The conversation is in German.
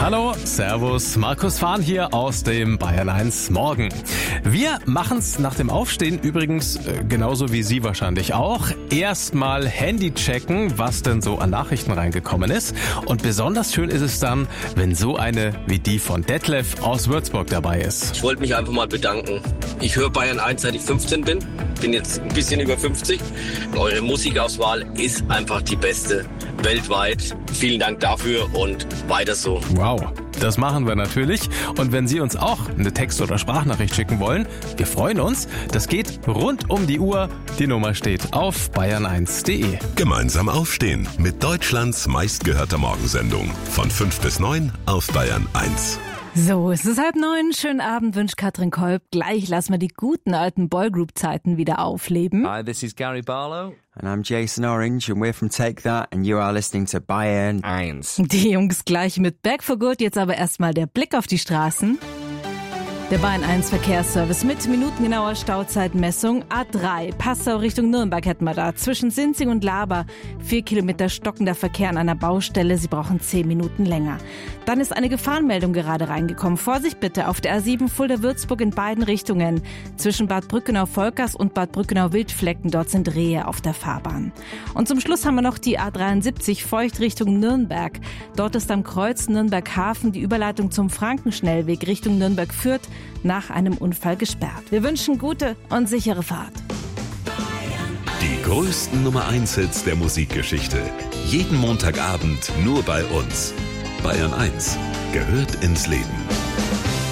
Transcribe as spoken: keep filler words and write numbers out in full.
Hallo, servus, Markus Fahn hier aus dem Bayern eins Morgen. Wir machen's nach dem Aufstehen übrigens äh, genauso wie Sie wahrscheinlich auch. Erstmal Handy checken, was denn so an Nachrichten reingekommen ist. Und besonders schön ist es dann, wenn so eine wie die von Detlef aus Würzburg dabei ist. Ich wollte mich einfach mal bedanken. Ich höre Bayern eins, seit ich fünfzehn bin. Bin jetzt ein bisschen über fünfzig. Eure Musikauswahl ist einfach die beste weltweit. Vielen Dank dafür und weiter so. Wow, das machen wir natürlich. Und wenn Sie uns auch eine Text- oder Sprachnachricht schicken wollen, wir freuen uns. Das geht rund um die Uhr. Die Nummer steht auf bayern eins punkt de. Gemeinsam aufstehen mit Deutschlands meistgehörter Morgensendung. Von fünf bis neun auf Bayern eins. So, es ist halb neun. Schönen Abend wünscht Katrin Kolb. Gleich lassen wir die guten alten Boygroup-Zeiten wieder aufleben. Hi, this is Gary Barlow. And I'm Jason Orange and we're from Take That and you are listening to Bayern eins. Die Jungs gleich mit Back for Good. Jetzt aber erstmal der Blick auf die Straßen. Der Bayern eins Verkehrsservice mit minutengenauer Stauzeitmessung. A drei, Passau Richtung Nürnberg hätten wir da. Zwischen Sinzing und Laber. Vier Kilometer stockender Verkehr an einer Baustelle. Sie brauchen zehn Minuten länger. Dann ist eine Gefahrenmeldung gerade reingekommen. Vorsicht bitte auf der A sieben Fulda-Würzburg in beiden Richtungen. Zwischen Bad Brückenau-Volkers und Bad Brückenau-Wildflecken. Dort sind Rehe auf der Fahrbahn. Und zum Schluss haben wir noch die A dreiundsiebzig Feucht Richtung Nürnberg. Dort ist am Kreuz Nürnberg-Hafen die Überleitung zum Frankenschnellweg Richtung Nürnberg-Fürth nach einem Unfall gesperrt. Wir wünschen gute und sichere Fahrt. Die größten Nummer eins Hits der Musikgeschichte. Jeden Montagabend nur bei uns. Bayern eins gehört ins Leben.